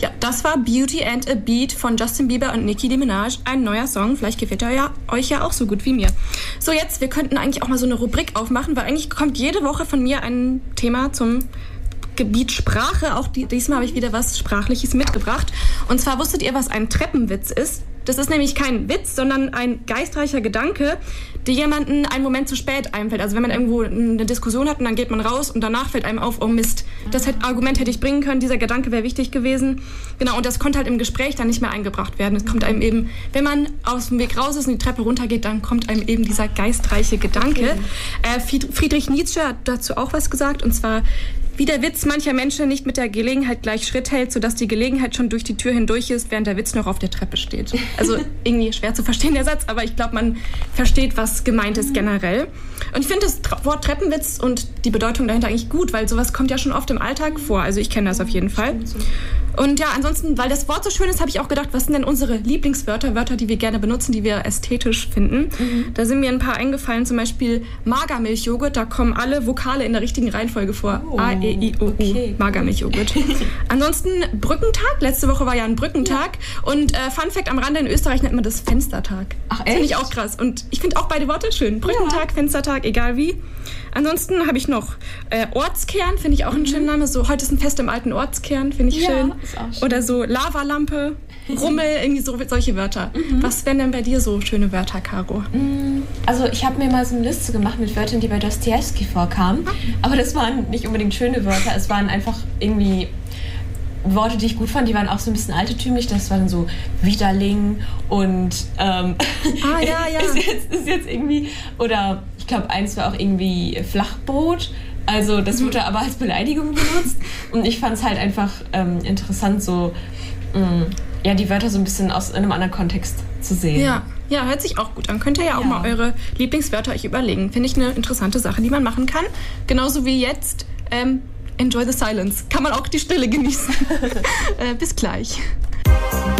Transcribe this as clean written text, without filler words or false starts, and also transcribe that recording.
Ja, das war Beauty and a Beat von Justin Bieber und Nicki Minaj. Ein neuer Song. Vielleicht gefällt er euch ja auch so gut wie mir. So, jetzt, wir könnten eigentlich auch mal so eine Rubrik aufmachen, weil eigentlich kommt jede Woche von mir ein Thema zum Gebiet Sprache. Auch diesmal habe ich wieder was Sprachliches mitgebracht. Und zwar, wusstet ihr, was ein Treppenwitz ist? Das ist nämlich kein Witz, sondern ein geistreicher Gedanke, der jemanden einen Moment zu spät einfällt. Also wenn man irgendwo eine Diskussion hat und dann geht man raus und danach fällt einem auf, oh Mist, das Argument hätte ich bringen können, dieser Gedanke wäre wichtig gewesen. Genau, und das konnte halt im Gespräch dann nicht mehr eingebracht werden. Es kommt einem eben, wenn man aus dem Weg raus ist und die Treppe runtergeht, dann kommt einem eben dieser geistreiche Gedanke. Okay. Friedrich Nietzsche hat dazu auch was gesagt, und zwar: Wie der Witz mancher Menschen nicht mit der Gelegenheit gleich Schritt hält, sodass die Gelegenheit schon durch die Tür hindurch ist, während der Witz noch auf der Treppe steht. Also irgendwie schwer zu verstehen, der Satz, aber ich glaube, man versteht, was gemeint ist generell. Und ich finde das Wort Treppenwitz und die Bedeutung dahinter eigentlich gut, weil sowas kommt ja schon oft im Alltag vor. Also ich kenne das auf jeden Fall. Und ja, ansonsten, weil das Wort so schön ist, habe ich auch gedacht, was sind denn unsere Lieblingswörter, Wörter, die wir gerne benutzen, die wir ästhetisch finden. Da sind mir ein paar eingefallen, zum Beispiel Magermilchjoghurt, da kommen alle Vokale in der richtigen Reihenfolge vor. A, E, I, O, U, okay. Magermilchjoghurt. Ansonsten Brückentag, letzte Woche war ja ein Brückentag, und Fun Fact am Rande, in Österreich nennt man das Fenstertag. Ach echt? Finde ich auch krass, und ich finde auch beide Worte schön. Brückentag, Fenstertag, egal wie. Ansonsten habe ich noch Ortskern, finde ich auch einen schönen Namen. So, heute ist ein Fest im alten Ortskern, finde ich schön. Ist auch schön. Oder so Lavalampe, Rummel, irgendwie so, solche Wörter. Was wären denn bei dir so schöne Wörter, Caro? Also ich habe mir mal so eine Liste gemacht mit Wörtern, die bei Dostojewski vorkamen. Aber das waren nicht unbedingt schöne Wörter. Es waren einfach irgendwie Worte, die ich gut fand. Die waren auch so ein bisschen altertümlich. Das waren so Widerling und ist jetzt irgendwie, oder ich glaube, eins war auch irgendwie Flachbrot. Also das wurde aber als Beleidigung benutzt. Und ich fand es halt einfach interessant, so die Wörter so ein bisschen aus einem anderen Kontext zu sehen. Ja, hört sich auch gut an. Könnt ihr ja auch mal eure Lieblingswörter euch überlegen. Finde ich eine interessante Sache, die man machen kann. Genauso wie jetzt Enjoy the Silence. Kann man auch die Stille genießen. Bis gleich.